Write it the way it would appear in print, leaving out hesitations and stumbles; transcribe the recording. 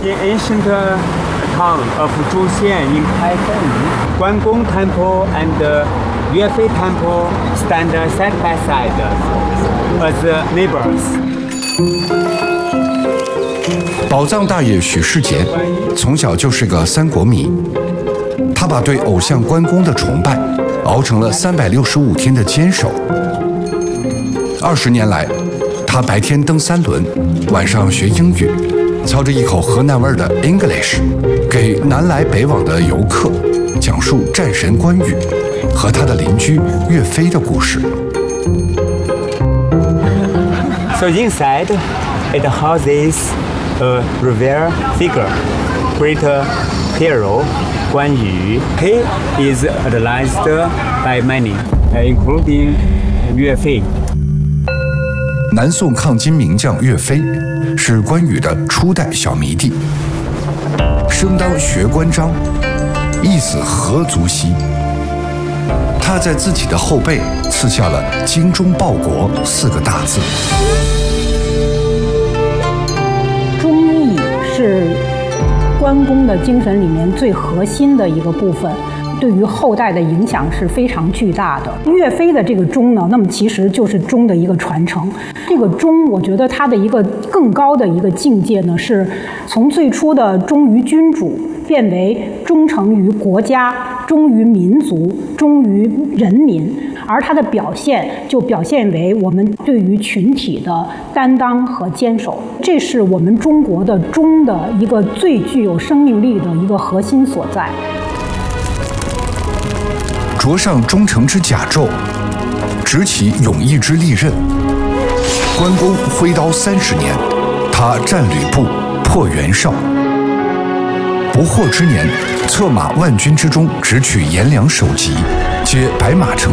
In ancient town of Zhuxian in Kaifeng, Guanggong Temple and Yuefei Temple stand side by side as neighbors. 宝藏大爷许世杰从小就是个三国迷，他把对偶像关公的崇拜熬成了365天的坚守。20年来，他白天蹬3轮，晚上学英语，操着一口河南味的 English， 给南来北往的游客讲述战神关羽和他的邻居岳飞的故事。 So inside, it houses a revered figure, great hero Guan Yu. He is idolized by many, including 岳飞。 南宋抗金名将岳飞是关羽的初代小迷弟，生当学关张，意死何足惜。他在自己的后背刺下了“精忠报国”4个大字。 忠义是关公的精神里面最核心的一个部分，对于后代的影响是非常巨大的。岳飞的这个忠呢，那么其实就是忠的一个传承。这个忠，我觉得它的一个更高的一个境界呢，是从最初的忠于君主，变为忠诚于国家、忠于民族、忠于人民，而它的表现就表现为我们对于群体的担当和坚守。这是我们中国的忠的一个最具有生命力的一个核心所在。 着上忠诚之甲胄，执起勇毅之利刃。关公挥刀30年，他战吕布，破袁绍。不惑之年，策马万军之中，直取颜良首级，皆白马城。